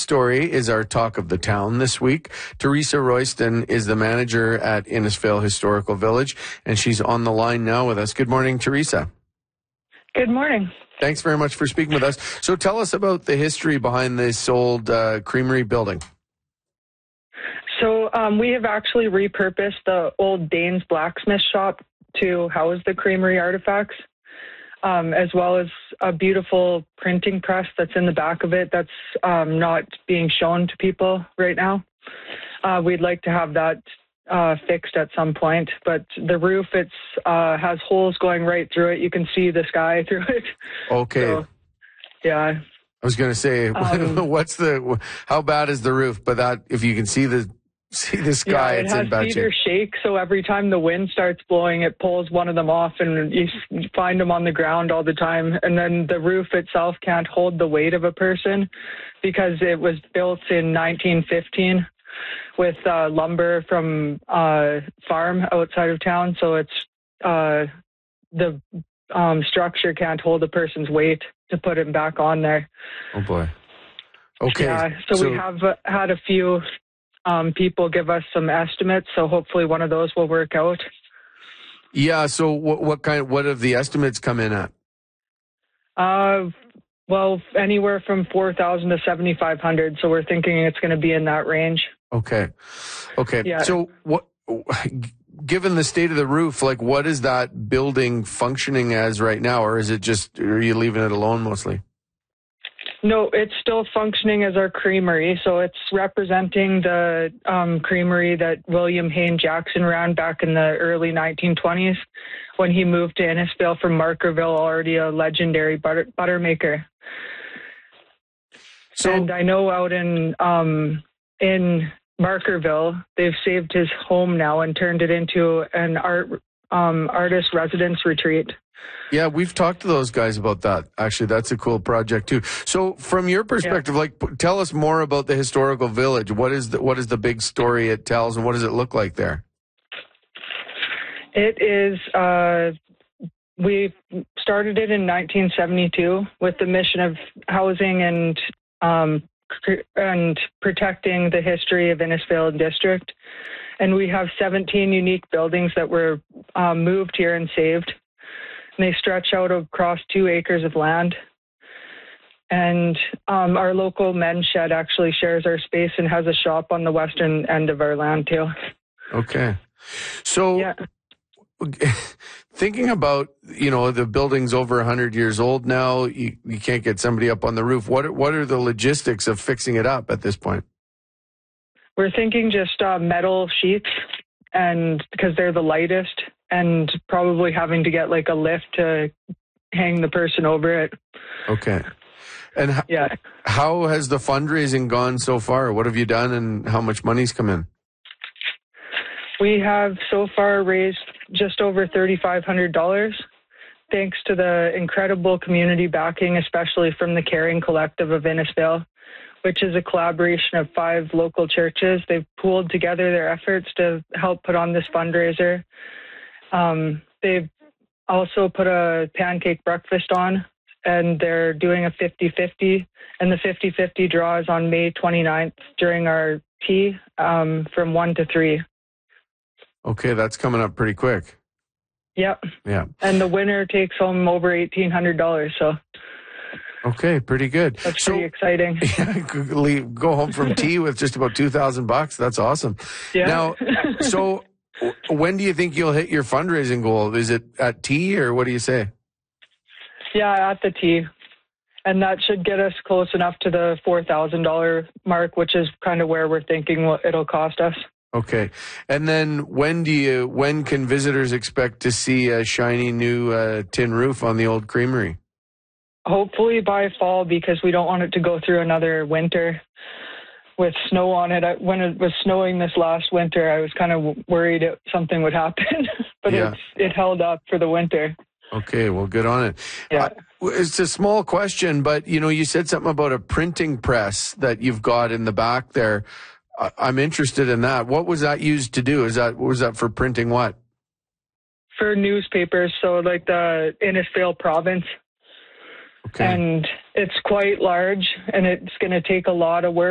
story is our talk of the town this week. Teresa Royston is the manager at Innisfail Historical Village, and she's on the line now with us. Good morning, Teresa. Good morning. Thanks very much for speaking with us. So tell us about the history behind this old creamery building. So we have actually repurposed the old Dane's blacksmith shop to house the creamery artifacts, as well as a beautiful printing press that's in the back of it that's not being shown to people right now. We'd like to have that fixed at some point, but the roof, has holes going right through it. You can see the sky through it. Okay. So, yeah. I was going to say, how bad is the roof? But that, if you can see the sky, it's in bad shape. It has cedar shake, so every time the wind starts blowing, it pulls one of them off, and you find them on the ground all the time. And then the roof itself can't hold the weight of a person because it was built in 1915 with lumber from farm outside of town. So it's the structure can't hold a person's weight to put him back on there. Oh boy. Okay. Yeah. So we have had a few people give us some estimates, so hopefully one of those will work out. Yeah. So what have the estimates come in at? Well, anywhere from $4,000 to $7,500. So we're thinking it's going to be in that range. Okay. Yeah. So given the state of the roof, what is that building functioning as right now, or are you leaving it alone mostly? No, it's still functioning as our creamery. So it's representing the creamery that William Hayne Jackson ran back in the early 1920s when he moved to Innisfail from Markerville, already a legendary butter maker. And I know out in Markerville, they've saved his home now and turned it into an artist residence retreat. Yeah, we've talked to those guys about that. Actually, that's a cool project too. So from your perspective, tell us more about the historical village. What is the big story it tells, and what does it look like there? It is, we started it in 1972 with the mission of housing and protecting the history of Innisfail District. And we have 17 unique buildings that were moved here and saved. And they stretch out across 2 acres of land. And our local men's shed actually shares our space and has a shop on the western end of our land too. Okay. So thinking about, the building's over 100 years old now, you can't get somebody up on the roof. What are the logistics of fixing it up at this point? We're thinking just metal sheets, and because they're the lightest, and probably having to get a lift to hang the person over it. Okay. And how has the fundraising gone so far? What have you done, and how much money's come in? We have so far raised just over $3,500, thanks to the incredible community backing, especially from the Caring Collective of Innisfail, which is a collaboration of 5 local churches. They've pooled together their efforts to help put on this fundraiser. They've also put a pancake breakfast on, and they're doing a 50-50, and the 50-50 draw is on May 29th during our tea from 1 to 3. Okay, that's coming up pretty quick. Yep. Yeah. And the winner takes home over $1,800, so. Okay, pretty good. That's pretty exciting. Yeah, go home from tea with just about $2,000. That's awesome. Yeah. Now, so when do you think you'll hit your fundraising goal? Is it at tea, or what do you say? Yeah, at the tea. And that should get us close enough to the $4,000 mark, which is kind of where we're thinking what it'll cost us. Okay. And then when can visitors expect to see a shiny new tin roof on the old creamery? Hopefully by fall, because we don't want it to go through another winter with snow on it. When it was snowing this last winter, I was kind of worried something would happen, but it held up for the winter. Okay, well, good on it. Yeah. It's a small question, but, you said something about a printing press that you've got in the back there. I'm interested in that. What was that used to do? Was that for printing what? For newspapers, so like the Innisfail province. Okay. And it's quite large, and it's going to take a lot of work.